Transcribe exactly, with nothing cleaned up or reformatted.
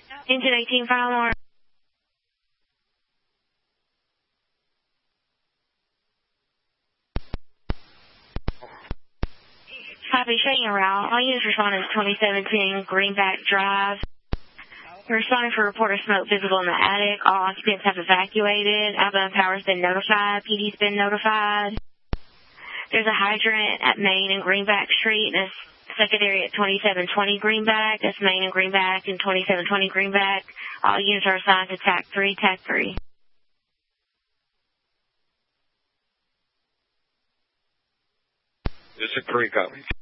Engine eighteen, final alarm. Copy, showing your route. All units responding to twenty-seven ten Greenback Drive. We're responding for a report of smoke visible in the attic. All occupants have evacuated. Outbound power's been notified. P D's been notified. There's a hydrant at Main and Greenback Street and a secondary at twenty-seven twenty Greenback. That's Main and Greenback and twenty-seven twenty Greenback. All units are assigned to T A C three, T A C three. This is three, copy.